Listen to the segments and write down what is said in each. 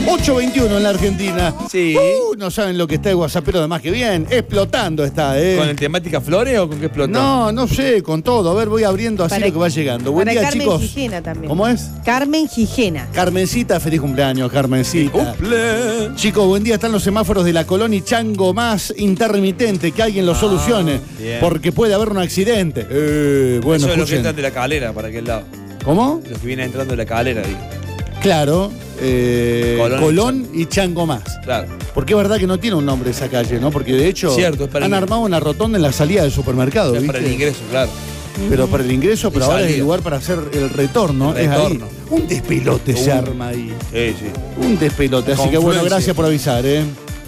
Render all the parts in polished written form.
8:21 en la Argentina. Sí. No saben lo que está el WhatsApp, pero además que bien. Explotando está, ¿Con el temática flores o con qué explotó? No sé, con todo. A ver, voy abriendo así Para- lo que va llegando. Buen para día, Carmen chicos. Gijena también. ¿Cómo es? Carmen Gijena. Carmencita, feliz cumpleaños, Carmencita. ¡Cumple! Chicos, buen día. Están los semáforos de la Colón y Chango más intermitente. Que alguien lo solucione. Bien. Porque puede haber un accidente. Bueno, Eso es lo que escuchen. entran de la calera para aquel lado. ¿Cómo? Los que vienen entrando de la calera, digo. Claro. Colón y Chango más. Claro. Porque es verdad que no tiene un nombre esa calle, ¿no? Porque de hecho Cierto, es para han el- armado una rotonda en la salida del supermercado, Es ¿viste? para el ingreso, claro. Pero para el ingreso, pero Y ahora es salida. el lugar para hacer el retorno. El retorno. Es ahí. Un despelote se arma ahí. Sí. Un despelote. Así que bueno, Confluencia. gracias por avisar, ¿eh?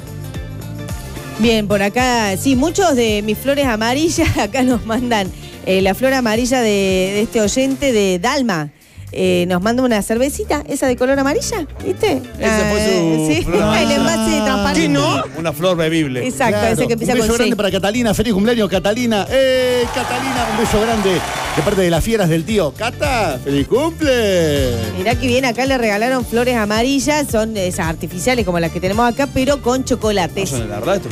Bien, por acá, sí, muchos de mis flores amarillas acá nos mandan la flor amarilla de este oyente de Dalma. Nos manda una cervecita, esa de color amarilla, ¿viste? Esa fue su sí, flor el envase transparente. ¿Qué no? Una flor bebible. Exacto, Claro. ese que empieza Un beso con grande C. para Catalina. Feliz cumpleaños, Catalina. Catalina, un beso grande de parte de las fieras del tío. Cata, feliz cumple. Mirá que bien, acá le regalaron flores amarillas, son esas artificiales como las que tenemos acá, pero con chocolates. No son la verdad estos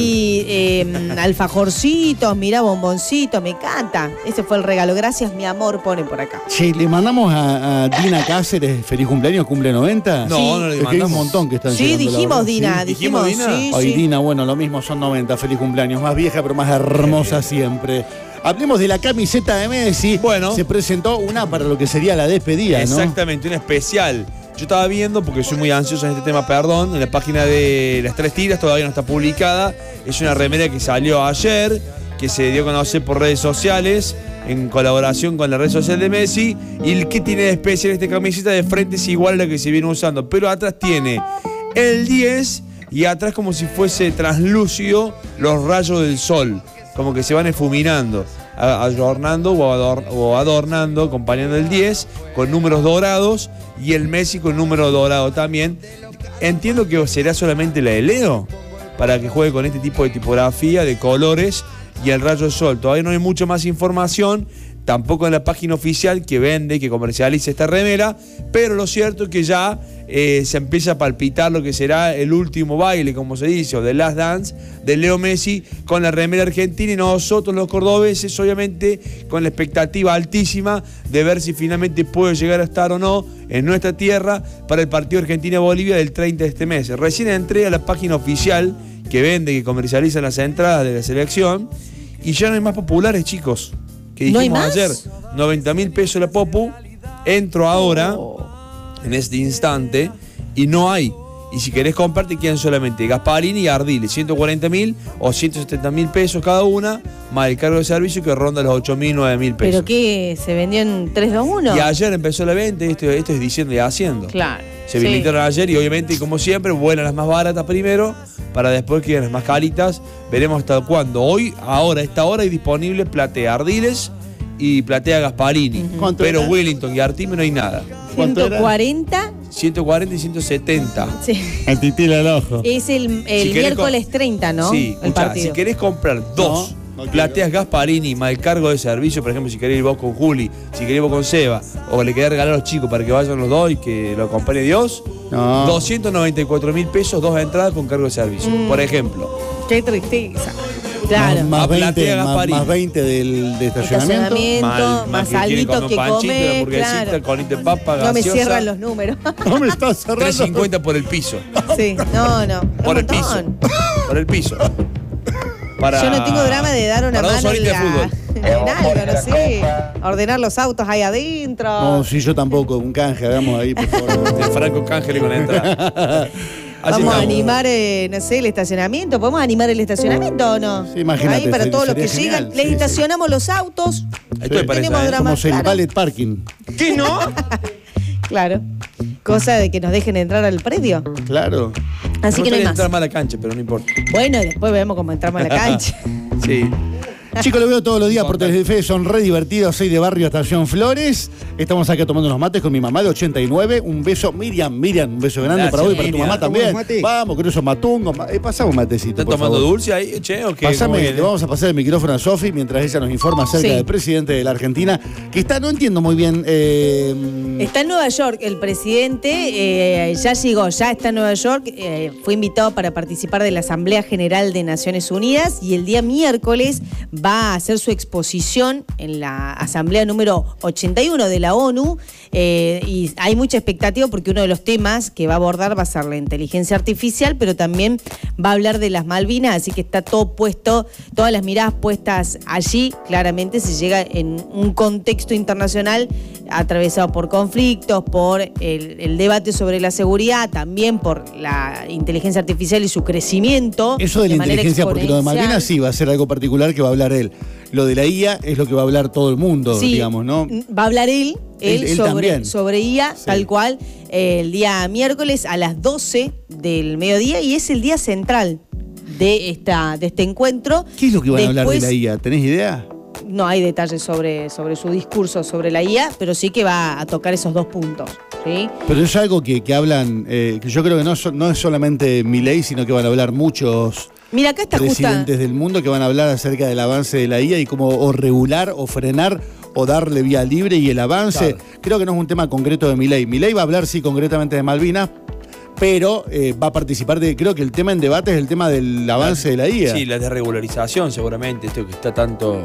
Hay alfajorcitos, mirá, bomboncitos, me encanta. Ese fue el regalo. Gracias, mi amor, ponen por acá. Che, le mandamos a Dina Cáceres feliz cumpleaños, cumple 90. No, no le Es que hay un mandamos. montón que están Sí, llegando, la dijimos verdad. Dina, Sí. dijimos ¿Dijimos Dina? sí, Ay, sí. Dina, bueno, lo mismo, son 90, feliz cumpleaños. Más vieja, pero más hermosa siempre. Hablemos de la camiseta de Messi. Bueno. Se presentó una para lo que sería la despedida, ¿no? Exactamente, una especial. Yo estaba viendo, porque soy muy ansioso en este tema, perdón, en la página de Las Tres Tiras, todavía no está publicada. Es una remera que salió ayer, que se dio a conocer por redes sociales, en colaboración con la red social de Messi. Y el que tiene de especial esta camiseta de frente es igual a la que se viene usando, pero atrás tiene el 10 y atrás como si fuese translúcido los rayos del sol, como que se van esfuminando, adornando o adornando, acompañando el 10 con números dorados y el Messi con número dorado también. Entiendo que será solamente la de Leo para que juegue con este tipo de tipografía, de colores y el rayo del sol. Todavía no hay mucha más información, tampoco en la página oficial que vende, que comercializa esta remera, pero lo cierto es que ya se empieza a palpitar lo que será el último baile, como se dice, o The Last Dance de Leo Messi con la remera argentina, y nosotros los cordobeses obviamente con la expectativa altísima de ver si finalmente puede llegar a estar o no en nuestra tierra para el partido Argentina-Bolivia del 30 de este mes. Recién entré a la página oficial que vende, que comercializa las entradas de la selección, y ya no hay más populares, chicos. Que ¿No hay dijimos más? ayer, 90.000 pesos la popu, entro ahora, en este instante, y no hay. Y si querés comprar, te quedan solamente Gasparini y Ardiles, 140.000 o 170.000 pesos cada una, más el cargo de servicio que ronda los 8.000, 9.000 pesos. ¿Pero qué? ¿Se vendió en 321? Y ayer empezó la venta, y esto es diciendo y haciendo. Claro. Se sí. habilitaron ayer y obviamente, como siempre, vuelan las más baratas primero, para después que queden las más caritas. Veremos hasta cuándo. Hoy, ahora, a esta hora, hay disponible platea Ardiles y platea Gasparini. ¿Cuánto Pero era? Wellington y Artime no hay nada. ¿Cuánto era? 140. 140 y 170. Sí. El titila el ojo. Es el querés miércoles 30, ¿no? Sí, el escuchá, partido. si querés comprar dos No plateas Gasparini más el cargo de servicio, por ejemplo, si querés ir vos con Juli, si querés ir vos con Seba, o le querés regalar a los chicos para que vayan los dos y que lo acompañe Dios, No. 294.000 pesos, dos entradas con cargo de servicio, por ejemplo. Qué tristeza. Claro. Más A 20, platea más, Gasparini. más 20 de estacionamiento. Más que quiere alguito comer que un panchito, una comer, hamburguesita, claro. conito de papa, No me gaseosa. cierran los números. No me estás cerrando. 350 por el piso. Sí, no. Por un el piso. montón. Por el piso. Para- Yo no tengo drama de dar una para dos mano horitas de fútbol. en algo, no sé. Ordenar los autos ahí adentro. No, sí, yo tampoco. Un canje, hagamos ahí, por favor. De Franco Cángel con la entrada. Así Vamos a estamos. animar, no sé, el estacionamiento. ¿Podemos animar el estacionamiento o no? Sí, imagínate, Ahí para todos los que sería llegan. genial, Les sí, estacionamos los autos. Esto me parece, Tenemos ¿eh? drama. Somos el claro. ballet parking. ¿Qué no? Claro. Cosa de que nos dejen entrar al predio. Claro. Así Me que no hay gustaría más. entrar más a la cancha, pero no importa. Bueno, después vemos cómo entramos a la cancha. Sí. Chicos, lo veo todos los días por Telefe, son re divertidos, 6 de barrio, Estación Flores. Estamos acá tomando unos mates con mi mamá de 89. Un beso, Miriam, un beso grande Gracias, para vos y para tu Miriam. mamá también. Mate. Vamos, con esos matungos. Pasamos un matecito, ¿Están por tomando favor. dulce ahí, che, o qué? Pásame, ¿Cómo viene? le vamos a pasar el micrófono a Sofi mientras ella nos informa acerca Sí. del presidente de la Argentina, que está, no entiendo muy bien. Está en Nueva York el presidente, ya llegó, ya está en Nueva York, fue invitado para participar de la Asamblea General de Naciones Unidas y el día miércoles va a hacer su exposición en la Asamblea número 81 de la ONU y hay mucha expectativa porque uno de los temas que va a abordar va a ser la inteligencia artificial, pero también va a hablar de las Malvinas, así que está todo puesto, todas las miradas puestas allí. Claramente se llega en un contexto internacional atravesado por conflictos, por el debate sobre la seguridad, también por la inteligencia artificial y su crecimiento. Eso de la manera inteligencia, porque lo de exponencial. Malvinas sí va a ser algo particular que va a hablar él. Lo de la IA es lo que va a hablar todo el mundo, Sí, digamos, ¿no? va a hablar él también. sobre IA, Sí. tal cual, el día miércoles a las 12 del mediodía y es el día central de este encuentro. ¿Qué es lo que van a hablar de Después, la IA? ¿Tenés idea? No hay detalles sobre su discurso sobre la IA, pero sí que va a tocar esos dos puntos, ¿sí? Pero es algo que hablan, que yo creo que no es solamente Milei, sino que van a hablar muchos Mira, acá está justa. presidentes del mundo que van a hablar acerca del avance de la IA y cómo o regular o frenar o darle vía libre y el avance. Claro. Creo que no es un tema concreto de Milei. Milei va a hablar, sí, concretamente de Malvinas, pero va a participar creo que el tema en debate es el tema del avance de la IA. Sí, la desregularización seguramente, esto que está tanto...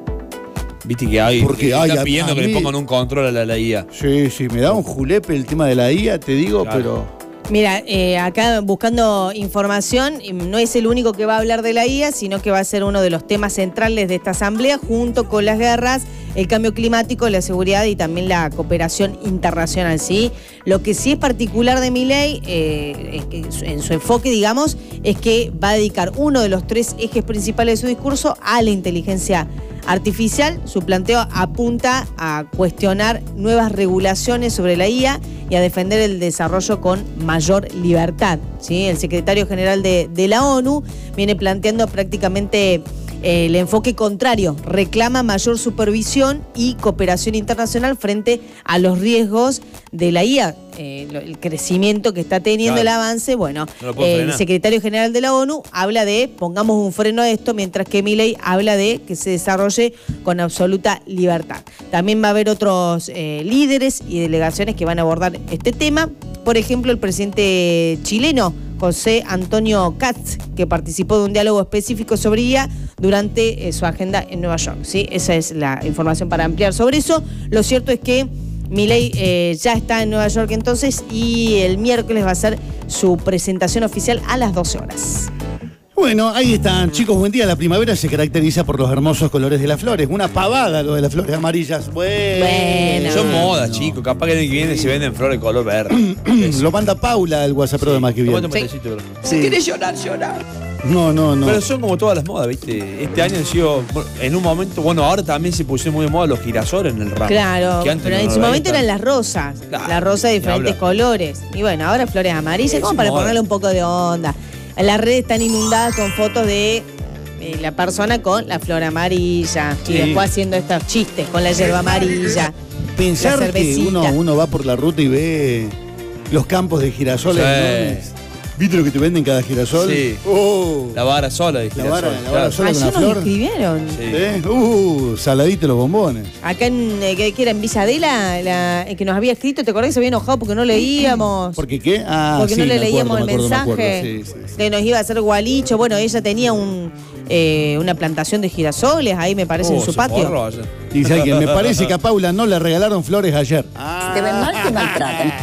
Viste que hay, Porque que hay están a pidiendo que mí- le pongan un control a la IA. Sí, me da un julepe el tema de la IA, te digo, Claro. pero... Mira, acá buscando información, no es el único que va a hablar de la IA, sino que va a ser uno de los temas centrales de esta asamblea, junto con las guerras, el cambio climático, la seguridad y también la cooperación internacional, ¿sí? Lo que sí es particular de Milei, es que en su enfoque, digamos, es que va a dedicar uno de los 3 ejes principales de su discurso a la inteligencia artificial. Su planteo apunta a cuestionar nuevas regulaciones sobre la IA y a defender el desarrollo con mayor libertad, ¿sí? El secretario general de la ONU viene planteando prácticamente el enfoque contrario, reclama mayor supervisión y cooperación internacional frente a los riesgos de la IA, el crecimiento que está teniendo Claro. el avance. Bueno, No lo puede el frenar. secretario general de la ONU habla de pongamos un freno a esto, mientras que Milei habla de que se desarrolle con absoluta libertad. También va a haber otros líderes y delegaciones que van a abordar este tema. Por ejemplo, el presidente chileno, José Antonio Katz, que participó de un diálogo específico sobre IA durante su agenda en Nueva York, ¿sí? Esa es la información para ampliar sobre eso. Lo cierto es que Milei ya está en Nueva York entonces y el miércoles va a ser su presentación oficial a las 12 horas. Bueno, ahí están, chicos, buen día. La primavera se caracteriza por los hermosos colores de las flores. Una pavada lo de las flores amarillas. Bueno. Son modas, chicos. Capaz que el año que viene se venden flores color verde. Lo manda Paula al WhatsApp de más que Tomate bien. un matecito, bro. Sí. ¿Querés llorar, llorar? No. Pero son como todas las modas, ¿viste? Este año han sido, en un momento, bueno, ahora también se pusieron muy de moda los girasoles en el ramo. Claro, Que antes pero no en lo su veían momento tanto. eran las rosas, Claro, las rosas de ni diferentes hablar. colores. Y bueno, ahora flores amarillas, Es como para moda. ponerle un poco de onda. Las redes están inundadas con fotos de la persona con la flor amarilla Sí. y después haciendo estos chistes con la yerba amarilla. Pensar La que cervecita. uno va por la ruta y ve los campos de girasoles Sí. enormes. ¿Viste lo que te venden cada girasol? Sí. Oh. La vara sola de La girasol. vara claro. sola con Ayer una nos flor. escribieron. Sí. Saladito los bombones. Acá en, que era en Villadela, el que nos había escrito, ¿te acordás que se había enojado porque no leíamos? ¿Por qué qué? Ah, Porque sí, no le me acuerdo, leíamos el me acuerdo, me acuerdo. mensaje Sí. que nos iba a hacer gualicho. Bueno, ella tenía una plantación de girasoles ahí, me parece, en su se patio. forró ayer. Dice alguien, me parece que a Paula no le regalaron flores ayer. Te ven mal, te maltratan.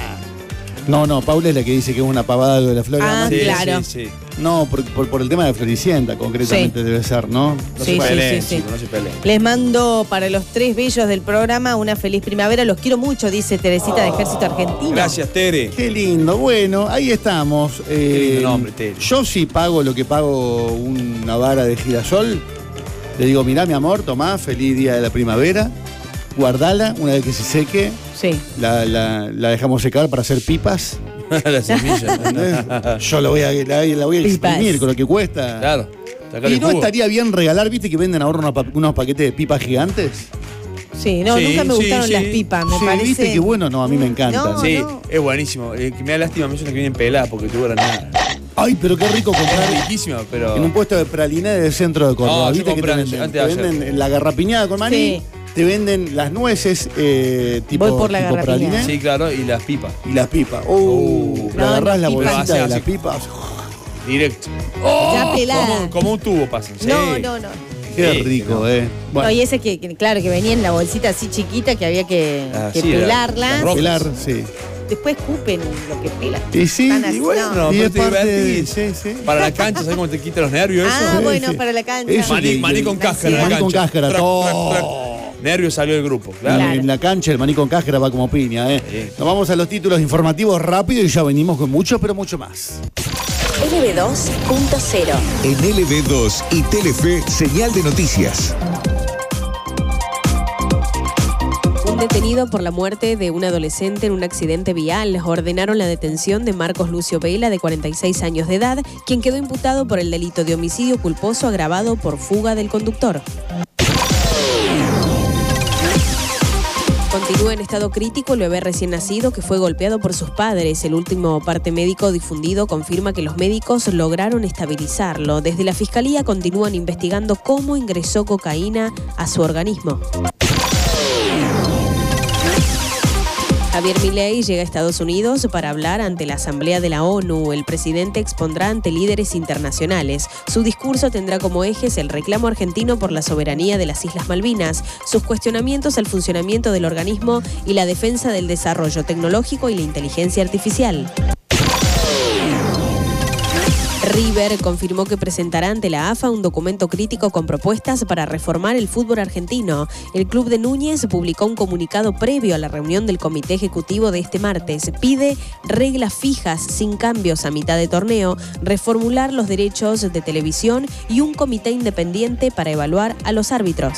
No, Paula es la que dice que es una pavada lo de la flor. Ah, Sí, claro. sí, sí. No, por el tema de Floricienta, concretamente Sí. debe ser, ¿no? No Sí, se sí, peleen, sí, sí. chicos, no se peleen. Les mando para los 3 bellos del programa una feliz primavera. Los quiero mucho, dice Teresita de Ejército Argentino. Gracias, Tere. Qué lindo. Bueno, ahí estamos. lindo nombre, Tere. Yo sí pago lo que pago una vara de girasol. Le digo, mirá, mi amor, tomá, feliz día de la primavera. Guardala, una vez que se seque, Sí. la dejamos secar para hacer pipas. La semilla. ¿Entendés? Yo la voy a Pipas. exprimir con lo que cuesta. Claro. Sacarle ¿Y no jugo. estaría bien regalar, viste que venden ahora unos paquetes de pipas gigantes? Sí, no, Sí, nunca me sí, gustaron sí. las pipas, me Sí, parece. viste que bueno, no, a mí me encantan. No, Sí, no. es buenísimo. Que me da lástima, me son las que vienen peladas porque te duran nada. Ay, pero qué rico Es comprar riquísima, pero. en un puesto de praliné del centro de Córdoba. No, yo ¿Viste que te compré venden? antes Te de ayer. venden la garrapiñada con maní, Sí. te venden las nueces tipo, Voy por la tipo garrapiñada. praliné Sí, claro, y las pipas. y las pipas. No, agarrás la las pipas. bolsita de Así. las pipas. Directo. Ya pelada. Como un tubo pasan. Sí. No. Qué Sí, rico, no. Bueno, No, y ese claro, que venía en la bolsita así chiquita que había que sí, pelarla. las rojas. pelar, sí. Después escupen lo que pelan. Y sí, Están así, y bueno, no. y pero es te parte de, divertís. sí. Para la cancha, ¿sabes cómo te quita los nervios eso? Ah, Sí, bueno, sí. para la cancha. Eso Maní con cáscara en la Maní cancha. con cáscara, Trac, todo. trac, trac. Nervio salió del grupo, claro. Claro. En la cancha el maní con cáscara va como piña, ¿eh? Sí. Nos vamos a los títulos informativos rápido y ya venimos con mucho, pero mucho más. LB2.0. En LB2 y Telefe, señal de noticias. Un detenido por la muerte de un adolescente en un accidente vial ordenaron la detención de Marcos Lucio Vela, de 46 años de edad, quien quedó imputado por el delito de homicidio culposo agravado por fuga del conductor. Continúa en estado crítico el bebé recién nacido que fue golpeado por sus padres. El último parte médico difundido confirma que los médicos lograron estabilizarlo. Desde la Fiscalía continúan investigando cómo ingresó cocaína a su organismo. Javier Milei llega a Estados Unidos para hablar ante la Asamblea de la ONU. El presidente expondrá ante líderes internacionales. Su discurso tendrá como ejes el reclamo argentino por la soberanía de las Islas Malvinas, sus cuestionamientos al funcionamiento del organismo y la defensa del desarrollo tecnológico y la inteligencia artificial. River confirmó que presentará ante la AFA un documento crítico con propuestas para reformar el fútbol argentino. El club de Núñez publicó un comunicado previo a la reunión del comité ejecutivo de este martes. Pide reglas fijas sin cambios a mitad de torneo, reformular los derechos de televisión y un comité independiente para evaluar a los árbitros.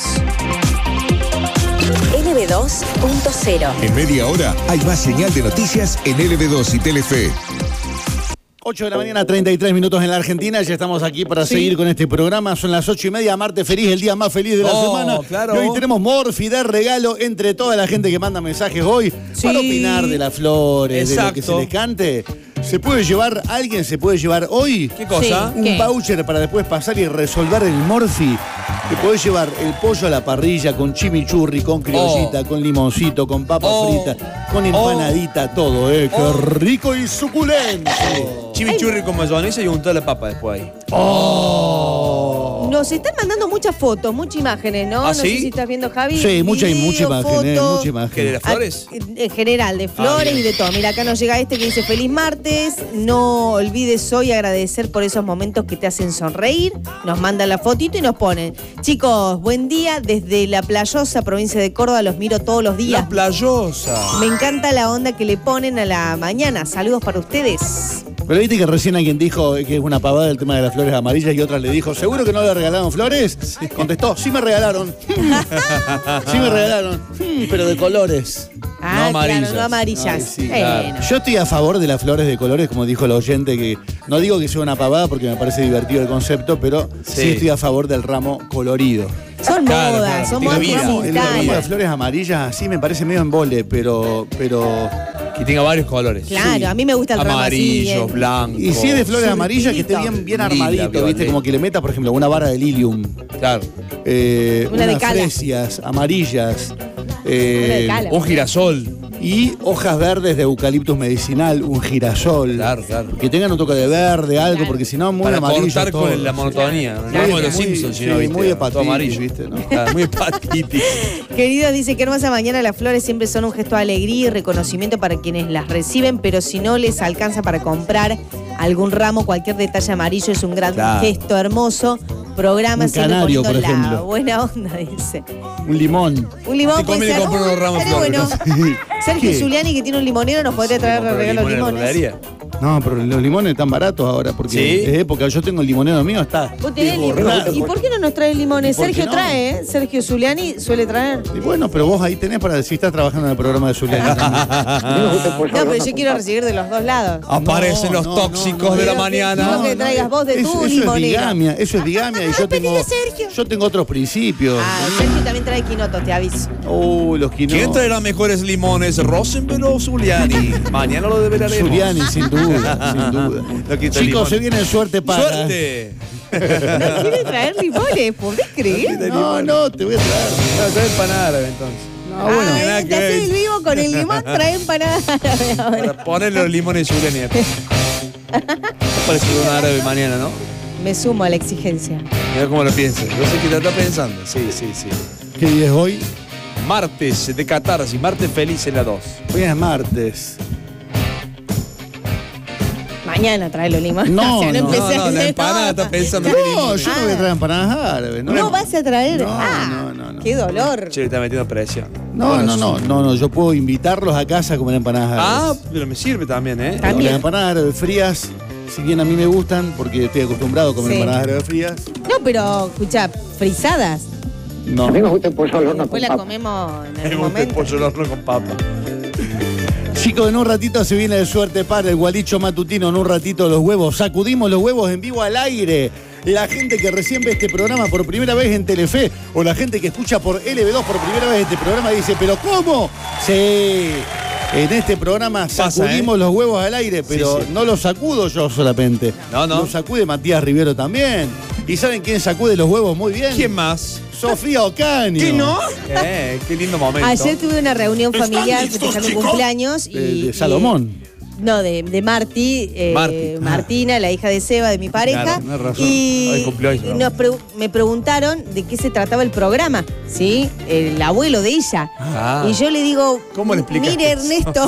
LB2.0. En media hora hay más señal de noticias en LB2 y Telefe. 8 de la mañana, 33 minutos en la Argentina. Ya estamos aquí para seguir con este programa. Son las 8:30, martes feliz, el día más feliz de la semana. Claro. Y hoy tenemos Morfi de regalo entre toda la gente que manda mensajes hoy para opinar de las flores, de lo que se Exacto. les cante. ¿Alguien se puede llevar hoy? ¿Qué cosa? Sí. Un ¿Qué? voucher para después pasar y resolver el Morfi. Te podés llevar el pollo a la parrilla con chimichurri, con criollita, con limoncito, con papa frita, con empanadita, todo, ¡Qué rico y suculento! Chimichurri con mayonesa y un toda la papa después ahí. Nos están mandando muchas fotos, muchas imágenes, ¿no? ¿Ah, No sé sí? si estás viendo, Javi. Sí, mucha Video, imagen, foto. mucha imagen. ¿Qué, de las flores? En general, de flores bien. y de todo. Mira, acá nos llega este que dice: feliz martes, no olvides hoy agradecer por esos momentos que te hacen sonreír. Nos manda la fotito y nos ponen: chicos, buen día, desde La Playosa, provincia de Córdoba, los miro todos los días. La playosa. Me encanta la onda que le ponen a la mañana. Saludos para ustedes. Pero viste que recién alguien dijo que es una pavada el tema de las flores amarillas y otra le dijo, ¿seguro que no le regalaron flores? Contestó, sí me regalaron. Sí me regalaron. Pero de colores. Ah, amarillas. claro, no amarillas. Ay, sí, Bueno. Yo estoy a favor de las flores de colores, como dijo el oyente, que no digo que sea una pavada porque me parece divertido el concepto, pero sí estoy a favor del ramo colorido. Son Claro, modas, claro, son tiene modas vida. El ramo de publicitarias. flores amarillas, sí me parece medio embole, pero Que tenga varios colores. Claro, a mí me gusta el ramo así. Amarillo, blanco. y si es de flores Surtidito. amarillas, que esté bien Lila, armadito, ¿viste? violeta. Como que le meta, por ejemplo, una vara de lilium. Claro. Una de unas cala. fresias amarillas. Una de cala. Un girasol. Y hojas verdes de eucaliptus medicinal, un girasol. Claro, claro. Que tengan un toque de verde, algo, Claro. porque si no, muy Para amarillo. cortar todo. con la monotonía. Claro. No como de los Muy- Simpsons, sí, sino, ¿viste? muy Todo hepatitis, amarillo. ¿viste? ¿no? Claro, muy hepatitis. Queridos, dice que hermosa mañana. Las flores siempre son un gesto de alegría y reconocimiento para quienes las reciben, pero si no les alcanza para comprar algún ramo, cualquier detalle amarillo es un gran Claro. gesto hermoso. Programa Un siempre canario, poniendo por la ejemplo. buena onda, dice. Un limón. Un limón Te puede conviene ser. comprar unos ramos de estaría flores, bueno. Sergio ¿Qué? Giuliani, que tiene un limonero, nos podría traer Comprar regalos limón en la limones. verdulería. No, pero los limones están baratos ahora, porque ¿Sí? es época. Yo tengo el limonero mío, está. ¿Vos tenés desbordado. limón? ¿Y por qué no nos trae limones? ¿Por qué Sergio no? trae, ¿eh? Sergio Zuliani suele traer. Y bueno, pero vos ahí tenés para decir estás trabajando en el programa de Zuliani. No, pero yo quiero recibir de los dos lados. Aparecen los no, tóxicos no, de la Quiero mañana. que traigas vos de tu eso es limonero. bigamia, eso es bigamia. Y yo tengo otros principios. Ah, Sergio también trae quinotos, te aviso. Los quinoa. ¿Quién traerá mejores limones, Rosenberg o Zuliani? Mañana lo develaremos. Zuliani, sin duda, sin duda. No quita Chicos, limón. se viene suerte para. ¡Suerte! ¿No quiere traer limones? ¿Podés creer? No, te voy a traer. No, trae empanada árabe, entonces. Ah, bueno. nada que te haces ver. el vivo con el limón, trae empanada árabe ahora. Para ponerle los limones Zuliani. Parece un árabe mañana, ¿no? Me sumo a la exigencia. Mira cómo lo piensas. Yo sé que te está pensando. Sí, sí, sí. ¿Qué día es hoy? Martes de Catarsis, martes feliz en la 2. Hoy es martes. Mañana trae los limones. No, O sea, no. empecé a No, la hacer empanada nada. está pensando No, en limones. yo no voy a traer empanadas árabes. No vas a traer. No, no. Qué dolor. Che, le está metiendo presión. No, yo puedo invitarlos a casa a comer empanadas Ah, árabes. pero me sirve también, ¿eh? También. Las empanadas árabes frías, si bien a mí me gustan, porque estoy acostumbrado a comer Sí. empanadas árabes frías, No, pero escucha, frisadas. no. Después la comemos en Me algún gusta el momento. pollo al horno con papa. Chicos, en un ratito se viene de suerte para el gualicho matutino, en un ratito los huevos. Sacudimos los huevos en vivo al aire. La gente que recién ve este programa por primera vez en Telefe o la gente que escucha por LB2 por primera vez este programa dice, ¿pero cómo? Sí, en este programa Pasa, sacudimos los huevos al aire, pero Sí, sí. no los sacudo yo solamente. No. Los sacude Matías Rivero también. ¿Y saben quién sacude los huevos muy bien? ¿Quién más? Sofía Ocaño. ¿Qué no? Qué lindo momento. Ayer tuve una reunión familiar festejando mi cumpleaños y. De Salomón. No, de Marti, Marti. Martina, la hija de Seba, de mi pareja. Claro, tenés razón. Y Ay, cumpleaños, ¿no? me preguntaron de qué se trataba el programa, ¿sí? El abuelo de ella. Ah. Y yo le digo, ¿Cómo le explicaste mire, eso? Ernesto,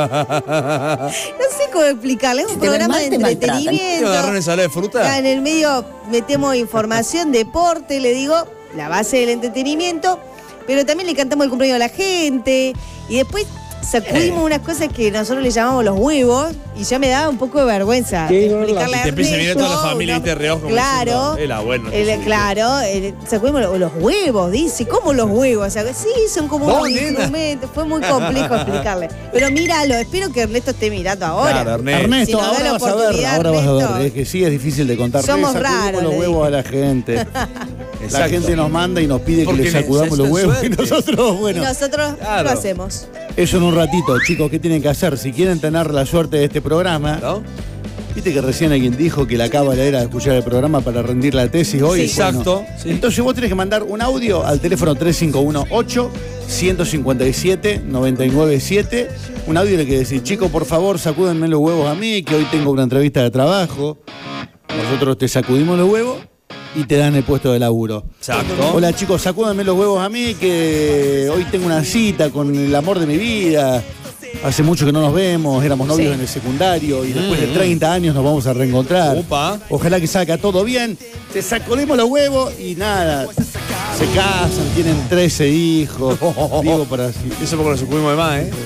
no sé cómo explicarle, es un te ven programa mal, de te maltratan. entretenimiento. ¿Quiero agarrar una ensalada de fruta? Acá en el medio metemos información, deporte, le digo, la base del entretenimiento, pero también le cantamos el cumpleaños a la gente y después sacudimos unas cosas que nosotros le llamamos los huevos y ya me daba un poco de vergüenza explicarle Y a te empieza a mirar Ernesto, toda la familia y te reojo como Claro, diciendo, el abuelo. sacudimos los huevos, dice, ¿cómo los huevos? O sea, sí, son como Vos, un nena. instrumento, fue muy complejo explicarle. Pero míralo, espero que Ernesto esté mirando ahora. Claro, Ernesto. Ernesto, Si nos da ahora la vas a ver, oportunidad, ahora vas a Ernesto. ver. Es que sí, es difícil de contar. Somos Le sacudimos raros, los le huevos a la gente. La Exacto. gente nos manda y nos pide que Porque le sacudamos los necesitan huevos y suerte. nosotros, Y bueno, nosotros Claro. lo hacemos. eso en un ratito, chicos, ¿qué tienen que hacer? Si quieren tener la suerte de este programa, ¿No? viste que recién alguien dijo que la cábala era escuchar el programa para rendir la tesis hoy. Sí, exacto, sí. Entonces vos tenés que mandar un audio al teléfono 3518-157-997, un audio en el que decís, chicos, por favor, sacúdenme los huevos a mí, que hoy tengo una entrevista de trabajo. Nosotros te sacudimos los huevos y te dan el puesto de laburo. Exacto. Hola chicos, sacúdanme los huevos a mí que hoy tengo una cita con el amor de mi vida. Hace mucho que no nos vemos, éramos novios Sí. en el secundario y después de 30 años nos vamos a reencontrar. Upa. Ojalá que salga todo bien. Te sacudimos los huevos y nada. Se casan, tienen 13 hijos. Digo para así. Eso porque lo sacudimos de más, ¿eh?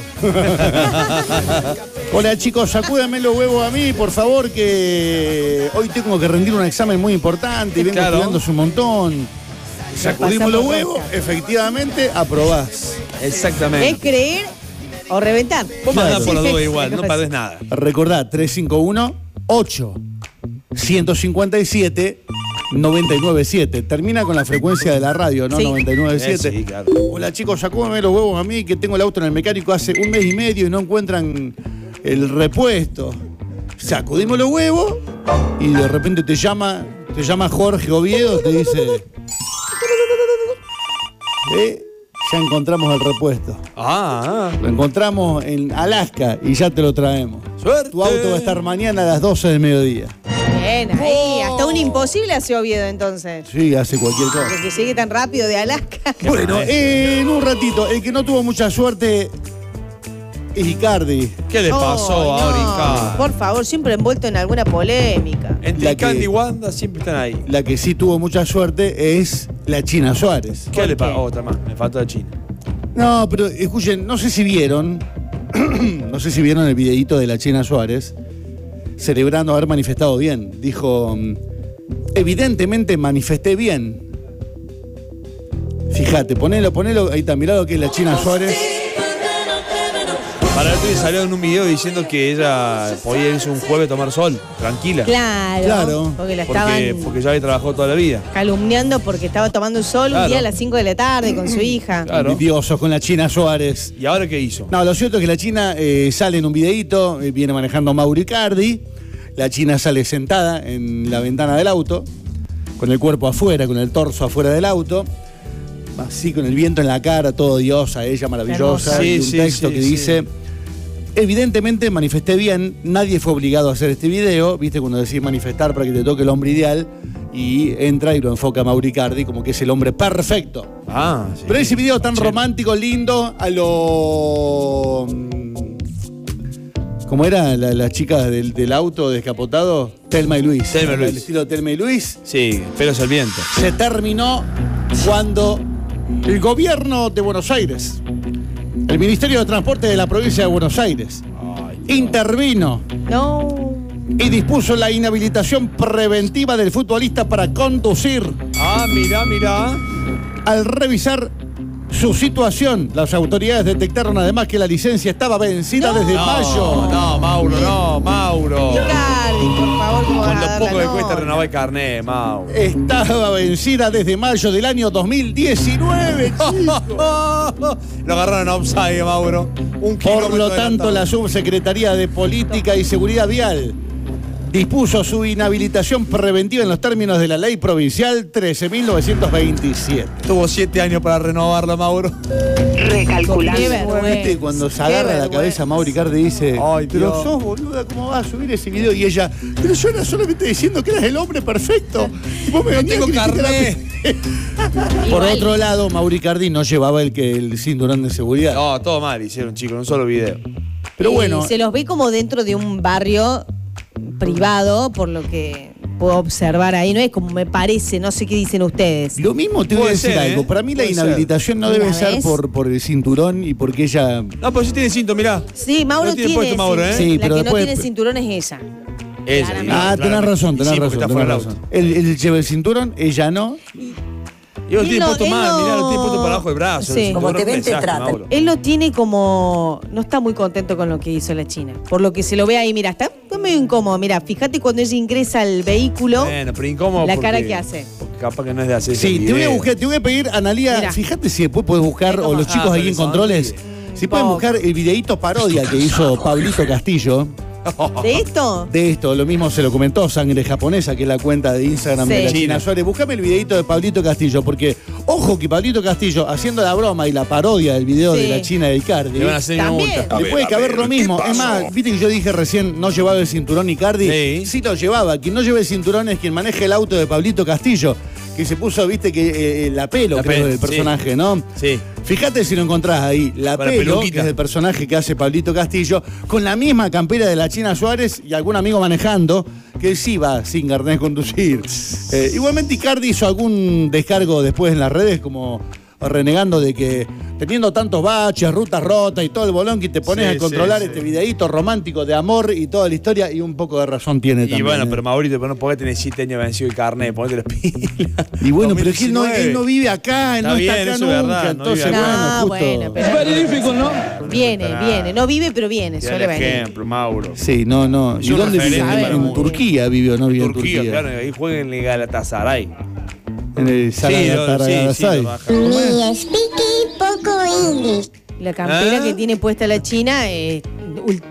Hola chicos, sacúdanme los huevos a mí, por favor, que hoy tengo que rendir un examen muy importante y vengo Claro. estudiándose un montón. Sacudimos los pasamos huevos, rosca. efectivamente, aprobás. Exactamente. Es creer o reventar. Vos mandás Claro. por la duda Sí. igual, no perdés nada. Recordá, 351-8-157-997. Termina con la frecuencia de la radio, ¿no? Sí. 997. Sí, claro. Hola chicos, sacúdenme los huevos a mí, que tengo el auto en el mecánico hace un mes y medio y no encuentran el repuesto. Sacudimos los huevos y de repente te llama Jorge Oviedo, te dice... Ya encontramos el repuesto. Lo encontramos en Alaska y ya te lo traemos. Suerte. Tu auto va a estar mañana a las 12 del mediodía. Bien, ahí. Hasta un imposible hace Oviedo entonces. Sí, hace cualquier cosa. Que llegue tan rápido de Alaska. Bueno, en un ratito, el que no tuvo mucha suerte es Icardi. ¿Qué le pasó Ay, a no, Orica? por favor, siempre envuelto en alguna polémica. Entre La que- Candy y Wanda siempre están ahí. La que sí tuvo mucha suerte es la China Suárez. ¿Qué le qué? pasó? Otra más, me falta de China. No, pero escuchen, no sé si vieron el videíto de la China Suárez, celebrando haber manifestado bien. Dijo, evidentemente manifesté bien. Fíjate, ponelo, ahí está, mirá lo que es la China Suárez. Para el otro día salió en un video diciendo que ella podía irse un jueves a tomar sol, tranquila. Claro. Porque la estaban porque ya había trabajado toda la vida. calumniando porque estaba tomando el sol un día a las 5 de la tarde con su hija. Claro. Envidiosos con la China Suárez. ¿Y ahora qué hizo? No, lo cierto es que la China sale en un videíto, viene manejando Mauro Icardi. La China sale sentada en la ventana del auto, con el cuerpo afuera, con el torso afuera del auto. Así con el viento en la cara, todo diosa, ella maravillosa. Sí, y un sí, texto sí, que sí. dice: evidentemente manifesté bien, nadie fue obligado a hacer este video. Viste cuando decís manifestar para que te toque el hombre ideal, y entra y lo enfoca Mauro Icardi como que es el hombre perfecto. Ah, sí. Pero ese video tan romántico, lindo, a lo... ¿Cómo era la chica del auto descapotado? Thelma y Luis. Thelma y Luis. El estilo Thelma y Luis. Sí, pelos al viento. Se terminó cuando el gobierno de Buenos Aires, el Ministerio de Transporte de la provincia de Buenos Aires, intervino No. y dispuso la inhabilitación preventiva del futbolista para conducir. Ah, mirá. Al revisar su situación, las autoridades detectaron además que la licencia estaba vencida desde mayo. No, Mauro. Icardi, por favor, ¿cómo Con vas a lo dar poco la que cuesta nota? renovar el carnet, Mauro. Estaba vencida desde mayo del año 2019, chicos. Lo agarraron en offside, Mauro. Un Por lo kilómetro tanto, la Subsecretaría de Política y Seguridad Vial dispuso su inhabilitación preventiva en los términos de la ley provincial 13.927. Tuvo 7 años para renovarlo, Mauro. Recalculando. Qué vergüenza. ¿Viste? Cuando se Qué agarra la vergüenza. cabeza, Mauro Icardi dice: Ay, pero Dios. sos boluda, ¿cómo vas a subir ese video? Y ella: pero yo era solamente diciendo que eras el hombre perfecto. Y vos me No venías tengo a criticar a carnet. mí. Por Igual. otro lado, Mauro Icardi no llevaba el cinturón de seguridad. No, todo mal hicieron, chicos, en un solo video. Pero bueno, Se los ve como dentro de un barrio privado, por lo que puedo observar ahí. No es como me parece, no sé qué dicen ustedes. lo mismo te voy a Puede decir ser, algo. ¿eh? Para mí la Puede inhabilitación no ser. debe ¿La ser ves? por el cinturón y porque ella... No, pero sí tiene cinto, mirá. Sí, Mauro Lo tiene tiene. puesto Mauro, ¿eh? Sí, la pero que después- no tiene cinturón es ella. Ella, Claramente. Ah, tenés razón, tenés Sí, porque razón. está tenés fuera del razón. auto. Él lleva el cinturón, ella no. Y lo Él tiene no- puesto él mal, mirá, lo no- tiene puesto para abajo del brazo. Sí. el Como cinturón te ven, es te desastre, tratan. Mauro. Él lo tiene como. No está muy contento con lo que hizo la China. Por lo que se lo ve ahí, mira, está medio incómodo. Mira, fíjate cuando ella ingresa al vehículo, Bueno, pero incómodo la porque- cara que hace. porque capaz que no es de hacer Sí, ese te voy a video. buscar, te voy a pedir, Analía, Mira. fíjate si después puedes buscar, Mira o cómo- los chicos ahí en pero son controles, así. si pueden Poco. buscar el videíto parodia que hizo Pablito Castillo. ¿De esto? De esto, lo mismo se lo comentó Sangre Japonesa, que es la cuenta de Instagram Sí. de la China. China Suárez. Búscame el videíto de Pablito Castillo, porque ojo que Pablito Castillo, haciendo la broma y la parodia del video Sí. de la China de Icardi, Le van a hacer una También. multa. le puede caber lo mismo. Es más, viste que yo dije recién, no llevaba el cinturón Icardi. Sí. Sí lo llevaba. Quien no lleva el cinturón es quien maneja el auto de Pablito Castillo, que se puso, viste, que la pelo, La creo, pelo, del sí. personaje, ¿no? Sí. Fíjate si lo encontrás ahí. La Para Pelo, peluquita. que es el personaje que hace Pablito Castillo, con la misma campera de la China Suárez y algún amigo manejando, que sí va sin carnet de conducir. Igualmente Icardi hizo algún descargo después en las redes, como renegando de que teniendo tantos baches, rutas rotas y todo el bolón que te pones Sí, a controlar sí, este sí. videíto romántico de amor y toda la historia, y un poco de razón tiene Y también. bueno, ¿eh? pero Maurito, pero no podés tener 7 años vencido el carnet, ponete las pilas. Y bueno, pero es que él no 2019. vive acá, él Está no bien, está acá eso es nunca. verdad, no Entonces, vive acá. bueno, justo. Bueno, pero. Viene. No vive, pero viene. Mira Suele el venir. ejemplo, Mauro. Sí, no. Es ¿Y un dónde vive? referente para En muchos. Turquía vive o no vive en Turquía, Turquía. claro, ahí jueguen en Galatasaray. En el Sí, Galatasaray. lo baja. Me speaky poco English. La campera ¿Ah? que tiene puesta la China es